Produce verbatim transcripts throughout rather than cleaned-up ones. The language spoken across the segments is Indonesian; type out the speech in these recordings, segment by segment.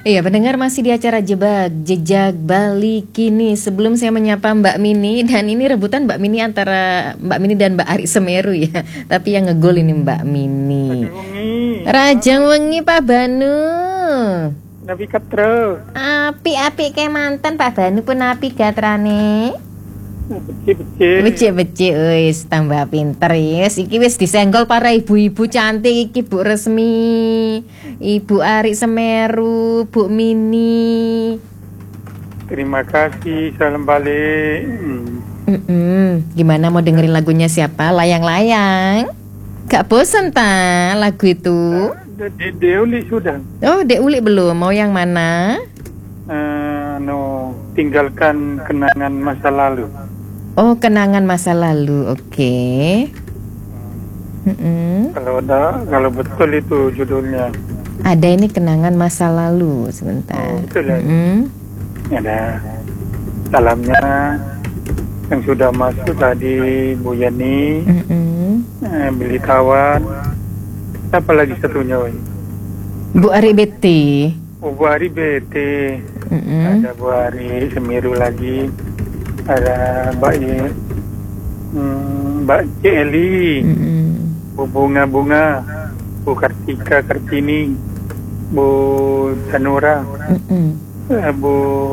Iya, pendengar masih di acara Jebak Jejak Balik Kini. Sebelum saya menyapa Mbak Mini, dan ini rebutan Mbak Mini antara Mbak Mini dan Mbak Ari Semeru ya. Tapi yang ngegol ini Mbak Mini. Raja Wengi Pak Banu. Nabi Katra. Api-api kayak mantan Pak Banu pun api gatrane. Becik-becik. Becik-becik wis tambah pinter yes. Iki wis disenggol para ibu-ibu cantik iki Bu Resmi, Ibu Ari Semeru, Bu Mini. Terima kasih, salam balik. Hmm. Mm-mm. Gimana mau dengerin lagunya siapa? Layang-layang. Gak bosen ta lagu itu? Dek de Uli sudah. Oh, Dek Uli belum. Mau yang mana? Uh, no, tinggalkan kenangan masa lalu. Oh, kenangan masa lalu. Oke. Okay. Mm-mm. Kalau ada, kalau betul itu judulnya. Ada ini kenangan masa lalu. Sebentar. Oh, betul ya. Mm-mm. Ada salamnya yang sudah masuk tadi, Bu Yani, eh, Beli Tawan. Siapa lagi satunya? Woy? Bu Ari Betty. Oh, Bu Ari Betty. Mm-mm. Ada Bu Ari Semeru lagi. Ada Mbak Ye, hmm, Mbak Celi, mm-hmm. Bu Bunga-Bunga, Bu Kartika Kartini, Bu Tanura, mm-hmm. uh, Bu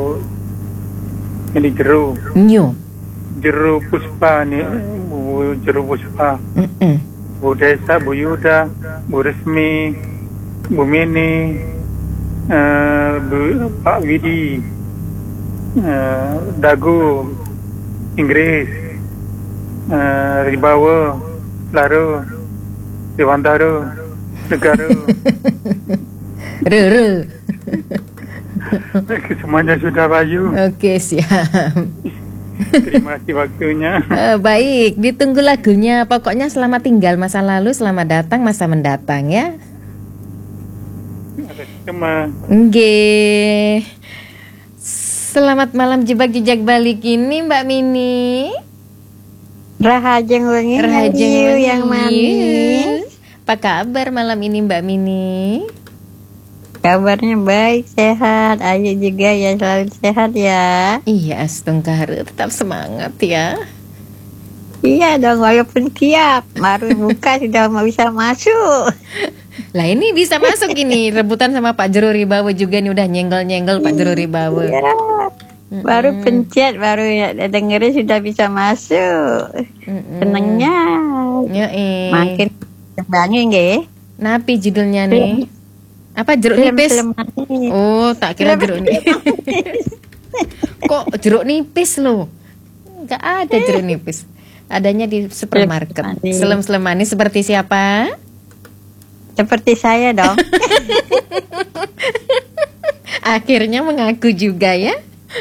ini Jeru, Nyo, Jeru Puspa nih, Bu Jeru Puspa, mm-hmm. Bu Desa, Bu Yuda, Bu Resmi, Bu Mini, uh, Bu Pak Widi, uh, Dagu. Inggris, uh, Ribawa, Laro, Dewantara, Negara. Rere. Semuanya sudah Bayu. Oke, siap. Terima kasih waktunya. Uh, baik, ditunggu lagunya. Pokoknya selamat tinggal masa lalu, selamat datang masa mendatang ya. Sama. Nggih. Selamat malam Jebak Jejak Balik ini Mbak Mini. Rahajeng Wengi. Rahajeng yang manis. Apa kabar malam ini Mbak Mini? Kabarnya baik, sehat. Ayo juga ya, selalu sehat ya. Iya, astungkar tetap semangat ya. Iya dong, walaupun tiap baru buka sudah mau bisa masuk. Lah ini bisa masuk ini rebutan sama Pak Jero Ribawa juga nih, udah nyenggol-nyenggol Pak Jero Ribawa. Iya. Baru pencet baru ya dengerin sudah bisa masuk. Mm-mm. Senengnya. Ya, eh. Makin kembangin nggih. Napi judulnya nih? Apa jeruk nipis? Oh, tak kira jeruk nipis. Kok jeruk nipis loh? Enggak ada jeruk nipis. Adanya di supermarket. Selem-selem manis seperti siapa? Seperti saya dong. Akhirnya mengaku juga ya.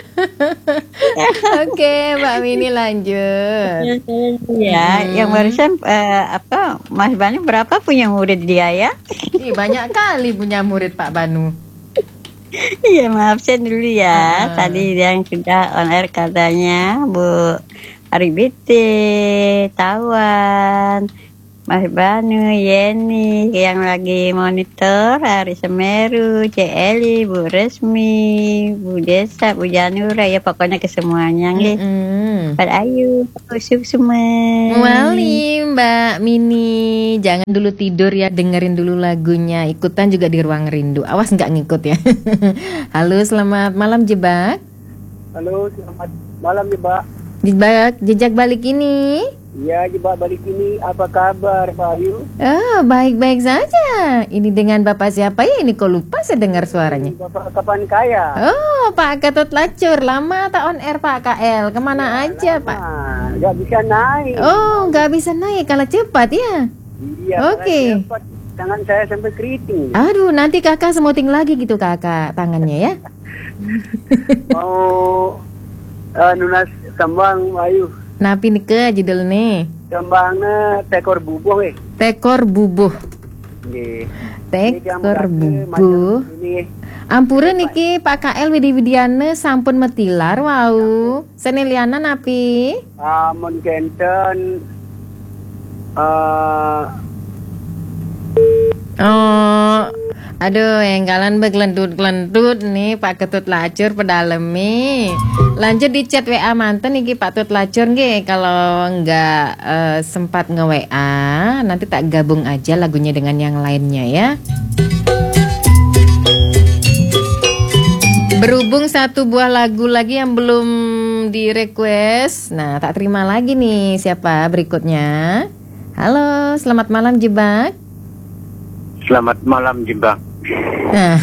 Oke, Mbak Mini lanjut. Ya, hmm. yang barusan uh, apa Mas Banu berapa punya murid dia ya? Ih, banyak kali punya murid Pak Banu. Iya, maaf saya dulu ya. Uh. Tadi yang sudah on air katanya Bu Aribiti, Tawan, Mas Banu, Yeni yang lagi monitor, Ari Semeru, Celi, Bu Resmi, Bu Desa, Bu Janura, ya pokoknya ke semuanya nggih. Mm-hmm. Pak Ayu, usuk semua. Wali Mbak Mini, jangan dulu tidur ya, dengerin dulu lagunya. Ikutan juga di Ruang Rindu. Awas nggak ngikut ya. Halo, selamat malam Jebak. Halo, selamat malam Jebak. Jebak Jejak Balik ini. Ya, Jebak Balik ini, apa kabar Pak Ayu? Oh, baik-baik saja. Ini dengan Bapak siapa ya? Ini kok lupa saya dengar suaranya. Bapak Kapan Kaya. Oh, Pak Gatot Lacur. Lama tak on air Pak K L. Kemana ya, aja lama. Pak? Gak bisa naik. Oh, gak bisa naik kalau cepat ya? Iya, oke. Okay. Tangan saya sampai keriting. Aduh, nanti kakak semuting lagi gitu kakak tangannya ya. Mau uh, nunas sambang Ayu. Napi nih ke judul nih. Kembangnya tekor bubuh eh. Tekor bubuh. Nggih. Tekor bubuh. Ampura niki Pak K L Widi Widiana sampun metilar wau. Seneliana napi? Amun kenten uh, Oh, aduh, yang kalian beglendut-glendut nih Pak Ketut Lacur pedalemi. Lanjut di chat W A manten iki Pak Tut Lacur nggih. Kalau nggak eh, sempat nge-W A, nanti tak gabung aja lagunya dengan yang lainnya ya. Berhubung satu buah lagu lagi yang belum di request. Nah, tak terima lagi nih siapa berikutnya. Halo, selamat malam Jebak. Selamat malam Jebak. Nah,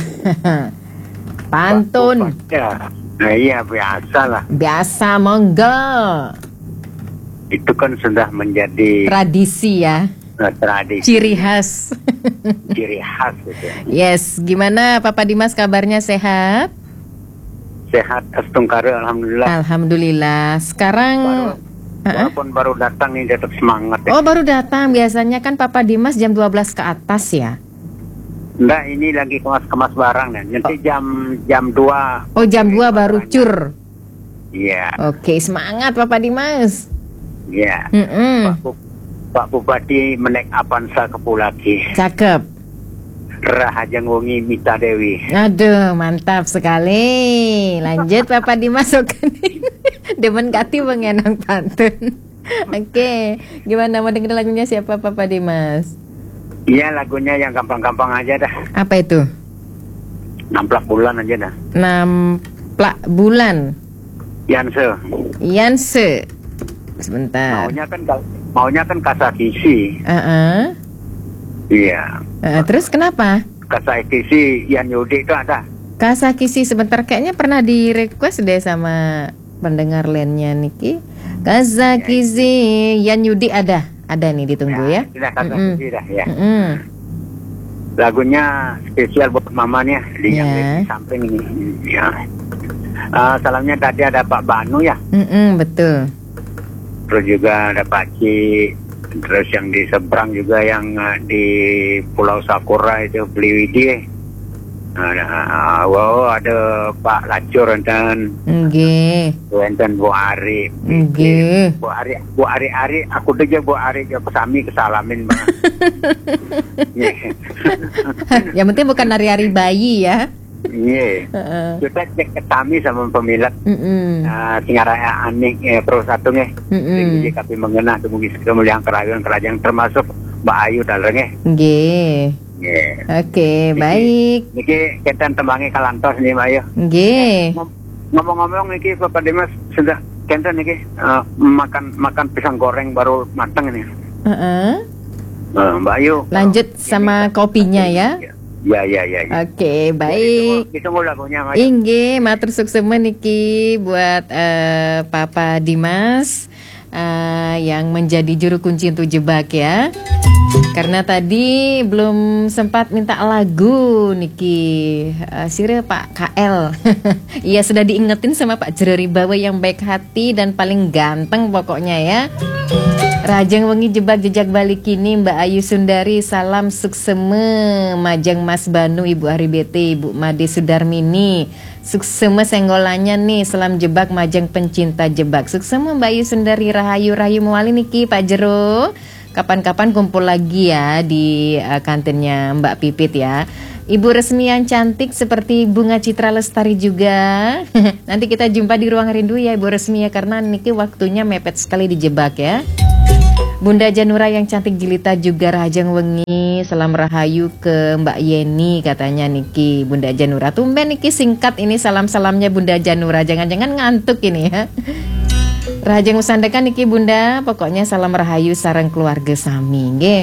pantun. Ya, nah, iya biasa lah. Biasa, monggo. Itu kan sudah menjadi Tradisi ya. uh, tradisi, Ciri khas. ciri khas gitu. Yes, gimana Papa Dimas kabarnya sehat? Sehat, astungkara, alhamdulillah. Alhamdulillah. Sekarang Baru, walaupun baru datang nih tetap semangat ya. oh baru datang. Biasanya kan Papa Dimas jam dua belas ke atas ya. Enggak, ini lagi kemas-kemas barang dan nanti jam jam dua. Oh jam dua baru cur. Iya, Oke, semangat Papa Dimas. iya. Mm-mm. Pak, Bu- Pak Bupati menek Avanza Kepulaki. Cakep. Rahajang Wengi Mita Dewi. Aduh, mantap sekali. Lanjut Papa Dimas. Demen kati mengenang pantun. Oke, gimana mau denger lagunya siapa Papa Dimas? Iya, lagunya yang gampang-gampang aja dah. Apa itu? Namplak bulan aja dah. Namplak bulan. Yanse. Yanse. Sebentar. Maunya kan maunya kan Kasakisi. Uh-uh. Iya. Uh, terus kenapa? Kasakisi Yan Yudi itu ada. Kasakisi sebentar, kayaknya pernah di request deh sama pendengar lainnya Niki. Kasakisi Yan Yudi ada. Ada nih, ditunggu ya. Sudah Kasakisi dah ya. Mm-mm. Lagunya spesial buat mamanya di Ya. yang di samping ini. Ya. Uh, salamnya tadi ada Pak Banu ya. Mm-mm, betul. Terus juga ada Pak Ci. Terus yang di seberang juga yang uh, di Pulau Sakura itu Bliwidi. Ada, uh, wow, ada Pak Lacur dan Nggih. Wenten Bu Ari. Nggih. Bu Ari, Bu Ari Ari, aku aja Bu Ari ke pesami kesalamin bang. Yang penting bukan hari-hari bayi ya. Iya. Heeh. Kita cek ke kami sama pemilik Mm-mm. uh, Singaraya Anik eh, Pro satu nih. Mm-mm. Jadi kami mengenah tumugi kemuliaan kerajaan kerajaan termasuk Mbak Ayu dalrenge. Nggih. Iya. Oke, baik. Niki kita tembangi kalantos nih Mbak Ayu. Nggih. Ngom- Ngomong-ngomong niki Bapak Dimas sudah kita niki uh, makan makan pisang goreng baru matang ini. Heeh. Uh, Mbak Ayu. Lanjut sama kopinya ya. Ya ya ya. ya. Oke, baik. Ditunggu lagunya Mbak Ayu. Inge, matur suksema niki buat eh, Papa Dimas eh, yang menjadi juru kunci untuk jebak ya. Karena tadi belum sempat minta lagu niki uh, sire Pak K L. Iya sudah diingetin sama Pak Jerori Bawa yang baik hati dan paling ganteng pokoknya ya. Rajang Wengi jebak jejak balik kini Mbak Ayu Sundari, salam sukseme Majang Mas Banu, Ibu Ari B T, Ibu Made Sudarmini. Sukseme senggolannya nih, salam jebak Majang pencinta jebak. Sukseme Mbak Ayu Sundari, Rahayu Rahayu Muali niki Pak Jero. Kapan-kapan kumpul lagi ya di uh, kantinnya Mbak Pipit ya. Ibu resmi yang cantik seperti Bunga Citra Lestari juga. Nanti kita jumpa di ruang rindu ya Ibu resmi ya, karena niki waktunya mepet sekali dijebak ya. Bunda Janura yang cantik jelita juga Rajang Wengi, salam rahayu ke Mbak Yeni katanya niki Bunda Janura. Tumben niki singkat ini salam-salamnya Bunda Janura, jangan-jangan ngantuk ini ya. Rajang usandakan niki Bunda, pokoknya salam rahayu sareng keluarga sami nggih.